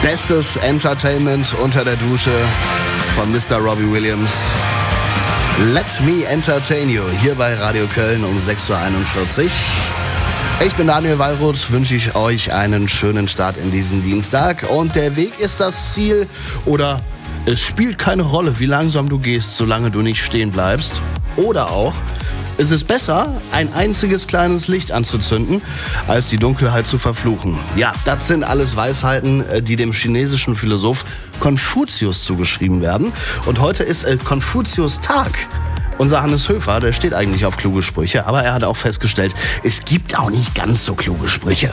Bestes Entertainment unter der Dusche von Mr. Robbie Williams. Let me entertain you, hier bei Radio Köln um 6.41 Uhr. Ich bin Daniel Wallroth, wünsche ich euch einen schönen Start in diesen Dienstag. Und der Weg ist das Ziel, oder es spielt keine Rolle, wie langsam du gehst, solange du nicht stehen bleibst. Oder auch, es ist besser, ein einziges kleines Licht anzuzünden, als die Dunkelheit zu verfluchen. Ja, das sind alles Weisheiten, die dem chinesischen Philosoph Konfuzius zugeschrieben werden. Und heute ist Konfuzius-Tag. Unser Hannes Höfer, der steht eigentlich auf kluge Sprüche, aber er hat auch festgestellt, es gibt auch nicht ganz so kluge Sprüche.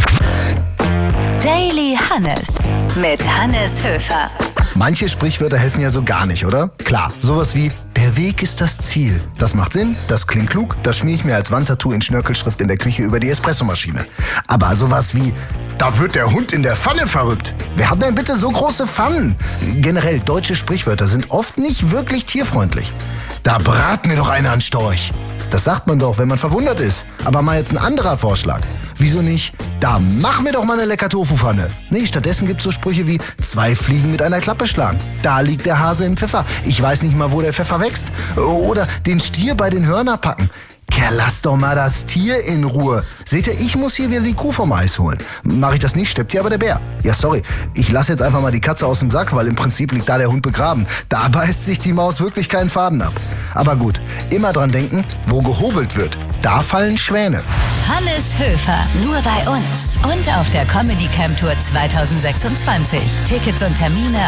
Daily Hannes mit Hannes Höfer. Manche Sprichwörter helfen ja so gar nicht, oder? Klar, sowas wie, der Weg ist das Ziel. Das macht Sinn, das klingt klug, das schmier ich mir als Wandtattoo in Schnörkelschrift in der Küche über die Espressomaschine. Aber sowas wie, da wird der Hund in der Pfanne verrückt. Wer hat denn bitte so große Pfannen? Generell, deutsche Sprichwörter sind oft nicht wirklich tierfreundlich. Da brat mir doch einer an Storch. Das sagt man doch, wenn man verwundert ist. Aber mal jetzt ein anderer Vorschlag. Wieso nicht? Da mach mir doch mal eine lecker Tofu-Pfanne. Nee, stattdessen gibt's so Sprüche wie 2 Fliegen mit einer Klappe schlagen. Da liegt der Hase im Pfeffer. Ich weiß nicht mal, wo der Pfeffer wächst. Oder den Stier bei den Hörner packen. Kerl, lass doch mal das Tier in Ruhe. Seht ihr, ich muss hier wieder die Kuh vom Eis holen. Mach ich das nicht, stirbt hier aber der Bär. Ja, sorry, ich lasse jetzt einfach mal die Katze aus dem Sack, weil im Prinzip liegt da der Hund begraben. Da beißt sich die Maus wirklich keinen Faden ab. Aber gut, immer dran denken, wo gehobelt wird, da fallen Schwäne. Hannes Höfer, nur bei uns und auf der Comedy Camp Tour 2026. Tickets und Termine